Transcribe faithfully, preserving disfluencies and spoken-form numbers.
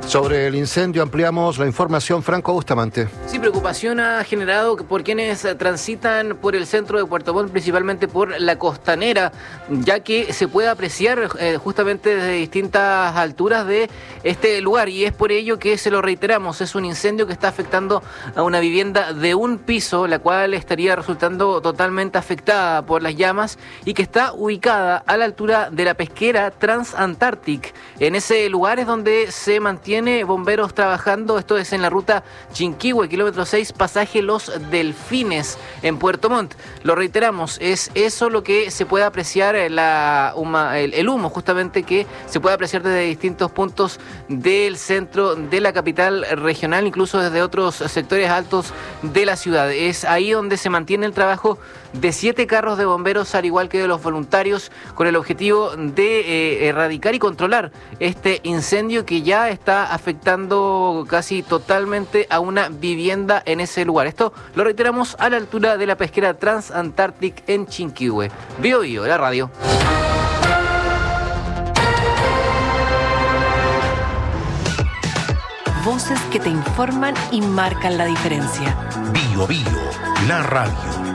Sobre el incendio ampliamos la información. Franco Bustamante. Sí, preocupación ha generado por quienes transitan por el centro de Puerto Montt, principalmente por la costanera, ya que se puede apreciar eh, justamente desde distintas alturas de este lugar, y es por ello que se lo reiteramos, es un incendio que está afectando a una vivienda de un piso, la cual estaría resultando totalmente afectada por las llamas y que está ubicada a la altura de la pesquera Transantarctic. En ese lugar es donde se mantiene bomberos trabajando. Esto es en la ruta Chinquihue, kilómetro seis, pasaje Los Delfines, en Puerto Montt. Lo reiteramos, es eso lo que se puede apreciar, la, el, el humo justamente que se puede apreciar desde distintos puntos del centro de la capital regional, incluso desde otros sectores altos de la ciudad. Es ahí donde se mantiene el trabajo de siete carros de bomberos, al igual que de los voluntarios, con el objetivo de eh, erradicar y controlar este incendio que ya está afectando casi totalmente a una vivienda en ese lugar. Esto lo reiteramos a la altura de la pesquera Transantarctic en Chinquihue. Bio Bio, la radio. Voces que te informan y marcan la diferencia. Bio Bio, la radio.